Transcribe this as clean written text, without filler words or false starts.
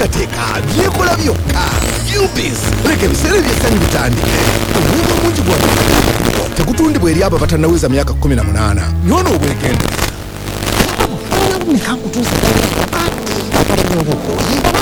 teekateeka byekola byokka. UBIS leka ebiseera by'essanyu bitandike. Omwenge omungi gwa tegutundibwa eri abo abatannaweza myaka 18. Nyono obwegendereza. Nikakutuusa